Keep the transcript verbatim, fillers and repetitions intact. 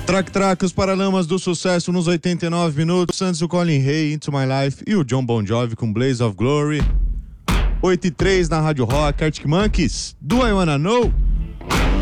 Track Track, os Paralamas do Sucesso nos oitenta e nove minutos. Antes o Colin Hay, Into My Life, e o John Bon Jovi com Blaze of Glory. oito e três na Rádio Rock. Arctic Monkeys, Do I Wanna Know?